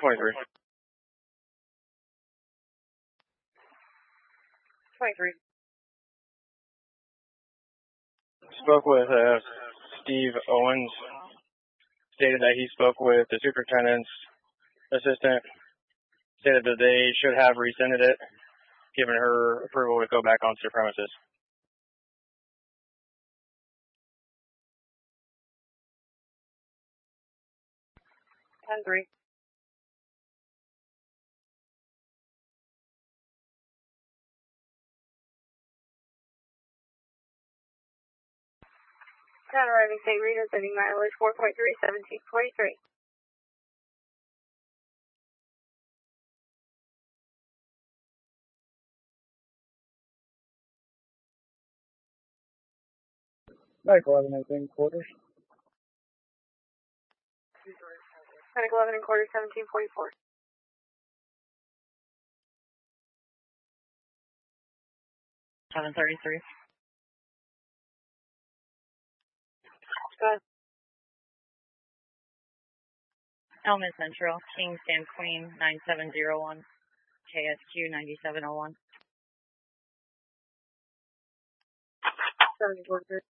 23. 23. Spoke with Steve Owens. Stated that he spoke with the superintendent's assistant. Stated that they should have rescinded it, given her approval to go back onto the premises. Ten three. Town arriving St. Rita, sending mileage 4.3, 1743. Medic 11 in quarters. Medic 11 in quarters, 1744. Seven 33. Go ahead. Element Central, King Sam Queen 9701, KSQ 9701. 74.